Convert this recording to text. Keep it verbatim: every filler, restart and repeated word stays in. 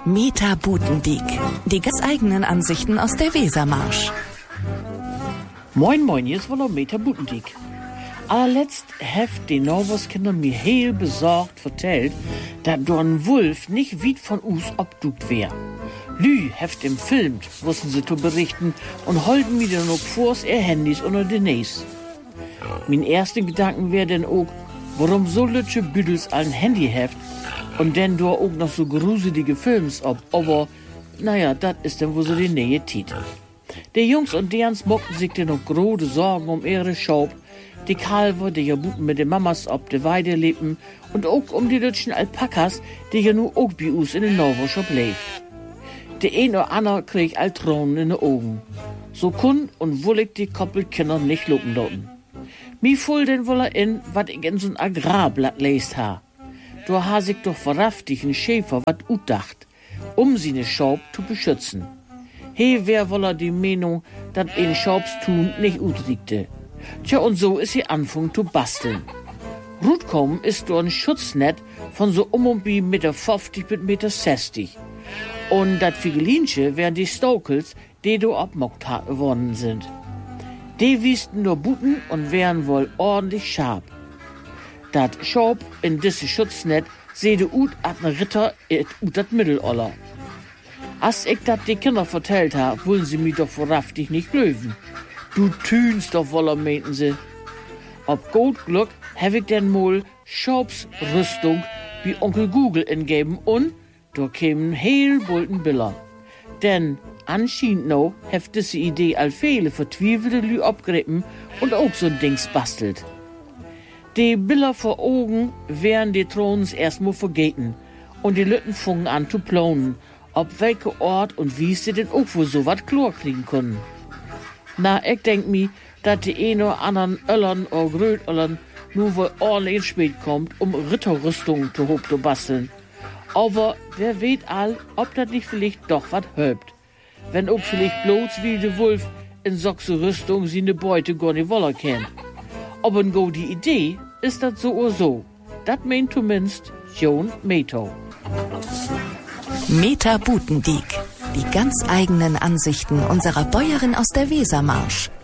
Meta Butendiek. Die ganz eigenen Ansichten aus der Wesermarsch. Moin moin, hier ist wohl Meta Butendiek. Allerletzt heft die Norwoskinder mir heel besorgt vertellt, dass do ein Wolf nicht weit von us obdukt wär. Lü heft im Film, wussten sie zu berichten, und holden mir dann noch vors ihr Handys unter den Näs. Mein erster Gedanken wär denn auch, warum so lütsche Büdels ein Handy heft und denn do auch noch so gruselige Films ob, aber naja, dat ist denn wo so die Nähe tiet. Die Jungs und derns mockten sich denn noch grode Sorgen um ihre Schaub, die Kalver, die ja Buten mit den Mamas ob de Weide lebten und auch um die lütschen Alpakas, die ja nu auch bei us in den Norwoschop lebt. Der ein oder andere krieg all Tronen in de Augen. So kun und wollig die Koppelkinder nicht lupen dorten. Mi full den woller in, wat ich in so'n Agrarblatt lest ha. Do ha sich doch verraftig ein Schäfer wat utdacht, um sie ne Schaub zu beschützen. He wär woller die Meinung, dat ein Schaubstun nicht utriegte. Tja, und so is sie anfang zu basteln. Rutkommen ist do ein Schutznetz von so um und bi Meter fünfzig bis Meter sechzig. Und dat Figelinsche wären die Stokels, die do abmockt worden sind. Die wiesten nur Buten und wären wohl ordentlich scharf. Dat Schaub in disse Schutznetz sehde ut at ne Ritter et ut dat Mitteloller. As ich dat die Kinder vertellt ha, wollen sie mi doch verraftig nicht löwen. Du tünst doch woller, meinten sie. Ob gut Glück hab ich denn mal Schaubs Rüstung wie Onkel Google ingeben und da kämen heel bulten Biller. Denn anscheinend no heft diese Idee all viele vertwiefelte Lü abgrippen und auch so'n Dings bastelt. Die Biller vor Augen wären die Throns erstmal vergeten und die Lütten fungen an zu planen, ob welche Ort und wie sie denn auch wohl so wat Chlor kriegen können. Na, ich denk mi, dat die ein oder anderen Öllern oder Grötöllern nur wohl ordentlich spät kommt, um Ritterrüstungen zu hoch zu basteln. Aber wer weet all, ob dat nicht vielleicht doch wat hölbt. Wenn auch vielleicht bloß wie de Wolf in soxe Rüstung sie ne Beute gar nicht woller kennt. Aber n go die Idee ist dat so oder so. Dat meint zumindest John Meto. Meta Butendiek. Die ganz eigenen Ansichten unserer Bäuerin aus der Wesermarsch.